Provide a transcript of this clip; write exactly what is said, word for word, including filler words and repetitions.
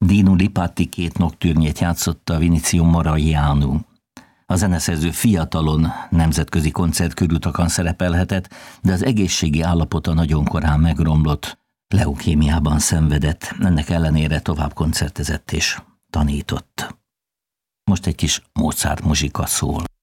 Dino Lipatti két noktűrnyét játszotta Vinicio Moroianu. A zeneszerző fiatalon nemzetközi koncertkörutakon szerepelhetett, de az egészségi állapota nagyon korán megromlott, leukémiában szenvedett, ennek ellenére tovább koncertezett és tanított. Most egy kis Mozart muzsika szól.